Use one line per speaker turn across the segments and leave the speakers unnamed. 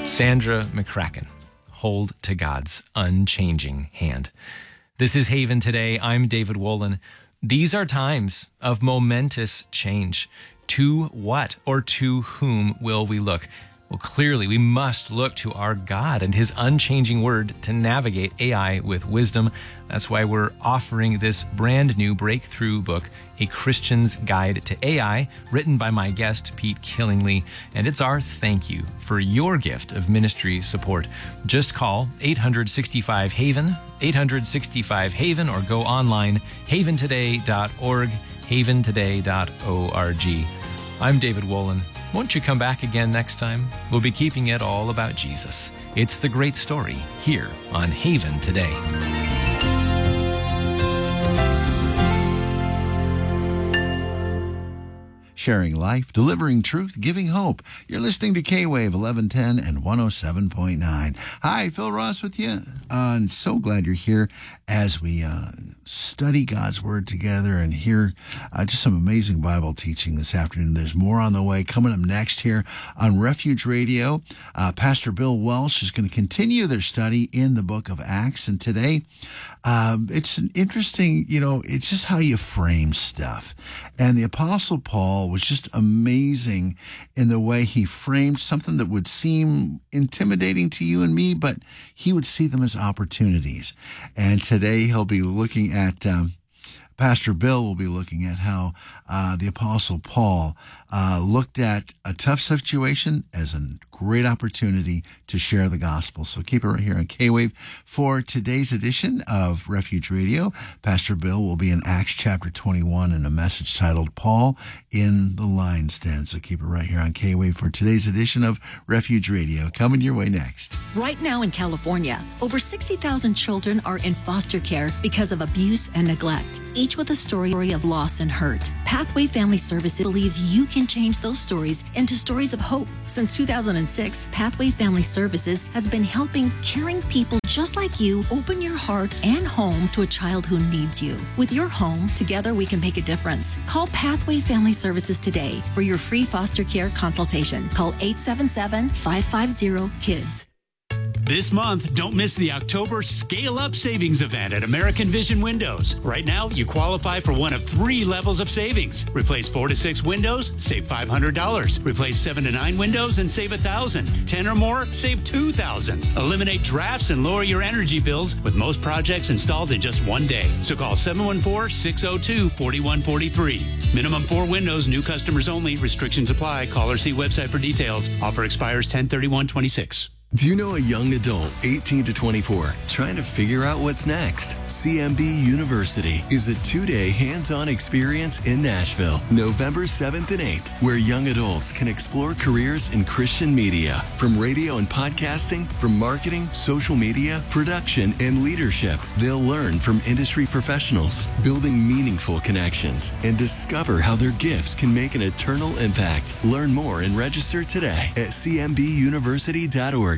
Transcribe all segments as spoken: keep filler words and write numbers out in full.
Sandra McCracken, hold to God's unchanging hand. This is Haven Today. I'm David Wolin. These are times of momentous change. To what or to whom will we look? Well, clearly we must look to our God and his unchanging word to navigate A I with wisdom. That's why we're offering this brand new breakthrough book, A Christian's Guide to A I, written by my guest, Pete Killingly. And it's our thank you for your gift of ministry support. Just call eight hundred sixty-five HAVEN, eight hundred sixty-five HAVEN, or go online, haven today dot org, haven today dot org. I'm David Wolin. Won't you come back again next time? We'll be keeping it all about Jesus. It's the great story here on Haven Today.
Sharing life, delivering truth, giving hope. You're listening to K-Wave eleven ten and one oh seven point nine. Hi, Phil Ross with you. Uh, I'm so glad you're here as we uh, study God's Word together and hear uh, just some amazing Bible teaching this afternoon. There's more on the way. Coming up next here on Refuge Radio, uh, Pastor Bill Welsh is going to continue their study in the book of Acts. And today, um, it's an interesting, you know, it's just how you frame stuff. And the Apostle Paul was just amazing in the way he framed something that would seem intimidating to you and me, but he would see them as opportunities. And today he'll be looking at, um, Pastor Bill will be looking at how uh, the Apostle Paul uh, looked at a tough situation as a great opportunity to share the gospel. So keep it right here on K-Wave. For today's edition of Refuge Radio, Pastor Bill will be in Acts chapter twenty-one in a message titled Paul in the Lion's Den. So keep it right here on K-Wave for today's edition of Refuge Radio. Coming your way next.
Right now in California, over sixty thousand children are in foster care because of abuse and neglect, each with a story of loss and hurt. Pathway Family Services believes you can change those stories into stories of hope. Since two thousand six, Pathway Family Services has been helping caring people just like you open your heart and home to a child who needs you. With your home, together we can make a difference. Call Pathway Family Services today for your free foster care consultation. Call eight seven seven, five five zero, KIDS.
This month, don't miss the October Scale Up Savings event at American Vision Windows. Right now, you qualify for one of three levels of savings. Replace four to six windows, save five hundred dollars. Replace seven to nine windows and save one thousand dollars. ten or more, save two thousand dollars. Eliminate drafts and lower your energy bills with most projects installed in just one day. So call seven one four, six oh two, four one four three. Minimum four windows, new customers only. Restrictions apply. Call or see website for details. Offer expires ten thirty-one twenty-six.
Do you know a young adult, eighteen to twenty-four, trying to figure out what's next? C M B University is a two-day hands-on experience in Nashville, November seventh and eighth, where young adults can explore careers in Christian media, from radio and podcasting, from marketing, social media, production, and leadership. They'll learn from industry professionals, building meaningful connections, and discover how their gifts can make an eternal impact. Learn more and register today at c m b university dot org.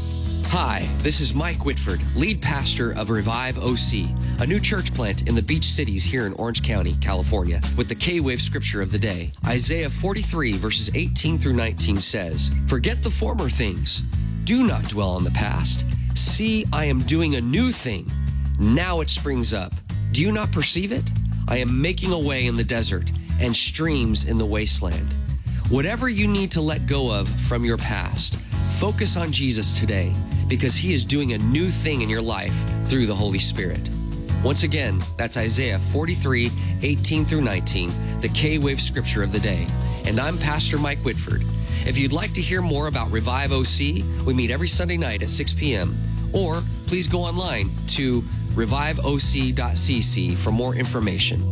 Hi, this is Mike Whitford, lead pastor of Revive O C, a new church plant in the Beach Cities here in Orange County, California, with the K-Wave scripture of the day. Isaiah forty-three, verses eighteen through nineteen says, "Forget the former things. Do not dwell on the past. See, I am doing a new thing. Now it springs up. Do you not perceive it? I am making a way in the desert and streams in the wasteland." Whatever you need to let go of from your past, focus on Jesus today, because he is doing a new thing in your life through the Holy Spirit. Once again, that's Isaiah forty-three, eighteen through nineteen, the K-Wave scripture of the day. And I'm Pastor Mike Whitford. If you'd like to hear more about Revive O C, we meet every Sunday night at six p.m. Or please go online to revive o c dot c c for more information.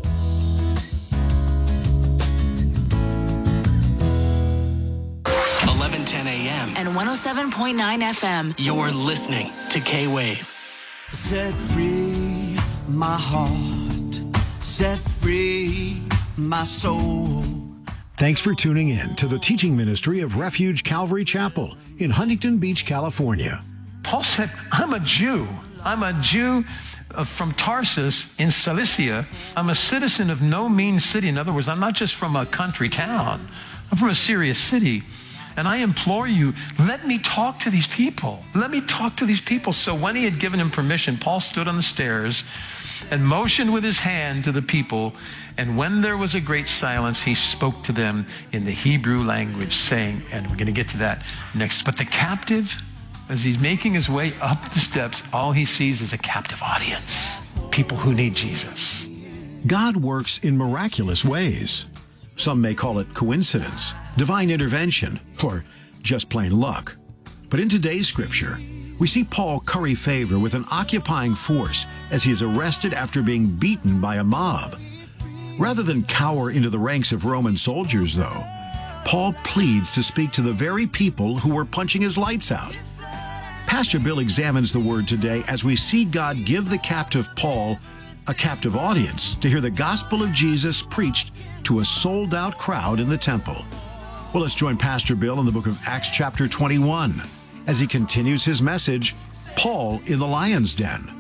eleven ten a.m.
And one oh seven point nine F M.
You're listening to K-Wave.
Set free my heart, set free my soul.
Thanks for tuning in to the teaching ministry of Refuge Calvary Chapel in Huntington Beach, California.
Paul said, I'm a Jew. I'm a Jew from Tarsus in Cilicia. I'm a citizen of no mean city. In other words, I'm not just from a country town. I'm from a serious city. And I implore you, let me talk to these people. Let me talk to these people. So when he had given him permission, Paul stood on the stairs and motioned with his hand to the people. And when there was a great silence, he spoke to them in the Hebrew language, saying, and we're going to get to that next, but the captive, as he's making his way up the steps, all he sees is a captive audience, people who need Jesus.
God works in miraculous ways. Some may call it coincidence, divine intervention, or just plain luck. But in today's scripture, we see Paul curry favor with an occupying force as he is arrested after being beaten by a mob. Rather than cower into the ranks of Roman soldiers, though, Paul pleads to speak to the very people who were punching his lights out. Pastor Bill examines the word today as we see God give the captive Paul a captive audience to hear the gospel of Jesus preached to a sold-out crowd in the temple. Well, let's join Pastor Bill in the book of Acts chapter twenty-one as he continues his message, Paul in the Lion's Den.